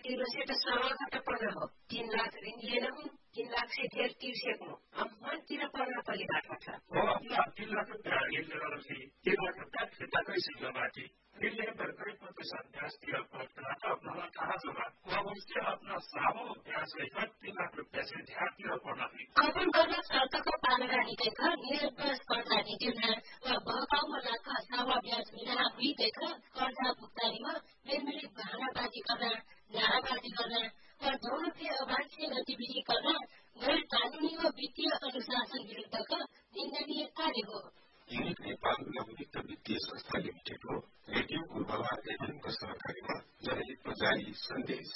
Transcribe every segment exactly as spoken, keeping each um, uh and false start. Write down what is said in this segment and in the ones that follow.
तिर्नु चाहिँ एउटा सरलबाट पर्न हो तीन लाख ऋण लिएन हुँ तीन लाख से धेर तिर्सेको अब मनतिर पर्न परि बाटो छ हो अपना तीन लाख रुपया ऋण लिएपछि तीन लाख रुपया फिर्ता गरिसक्यो बाटी ऋण लिए पर कई प्रतिशत ब्याज तिरेर पड़ता तो अपना कहाँ जमा अब उससे अपना सामो ब्याज सहित तीन लाख रुपया से ध्यान तिरेर पड़ना थी कपन गर्न शर्तको पालना निदेख निर्देश कर्जा निदिन वा बहकाउमा लाख सावा ब्याज मिला हुइदेख कर्जा भुक्तानीमा मेरमेरी बहानाबाजी गर्न नाराबाजी गर्न वा दोनों अवांछनीय गतिविधि गर्न गैर कानूनी व वित्तीय अनुशासन विरुद्धका निन्दनीय कार्य हो। यूनिट नेपाल लघुवित्त वित्तीय संस्था लिमिटेडको रेडियो पूर्वाला एफएमको सहकारीमा जनहितमा जारी सन्देश।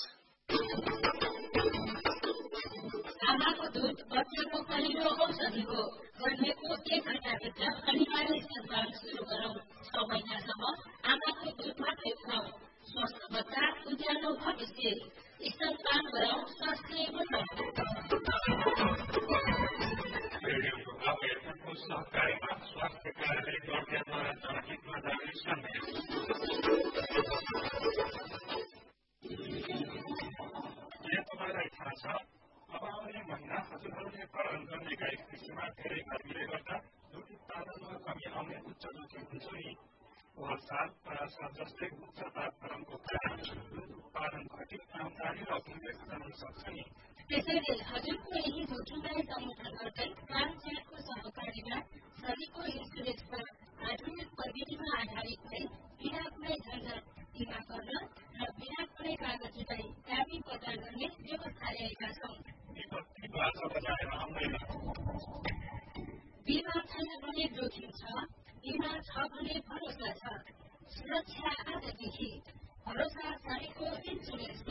आमाको दूध बच्चाको पहिलो औषधि हो। जन्मेको एक घण्टाभित्र अनिवार्य स्तनपान सुरु गरौं। छ महिनासम्म आमाको दूध मात्रै खुवाऊ। स्वस्थ बच्चा उज्यालो भविष्य। स्तनपान गरौं, स्वास्थ्य बचाऊ। रेडियो पूर्वाला एफएमको सहकारीमा स्वास्थ्य कार्यालय गर्दियाद्वारा जनहितमा जारी सन्देश। के तपाईलाई थाहा छ अब आउने महिना हजुरहरूले पालन गर्ने गाई कृषिमा धेरै गर्मीले गर्दा दुध उत्पादनमा कमी आउने उच्च जोखिम हुन्छ नि। वर्षाल परासाल जस्तै उच्च तापक्रमको कारण दुध उत्पादन घटी आमदानी र मूल्य घटाउन सक्छ नि। त्यसैले हजुरको यही जोखिमलाई सम्बोधन गर्दै ट्रान्सजेटको सहकारीमा सधैँको इन्सुरेन्समा आधुनिक प्रविधिमा आधारित हुँदै बिना कुनै झन्झट बिमा गर्न र बिना कुनै कागज